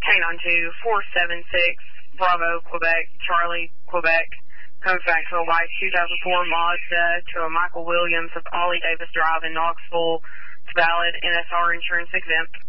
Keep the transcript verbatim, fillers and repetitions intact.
nine two four seven six, Bravo, Quebec, Charlie, Quebec. Comes back to a white two thousand four Mazda to a Michael Williams of Ollie Davis Drive in Knoxville. It's valid, N S R insurance exempt.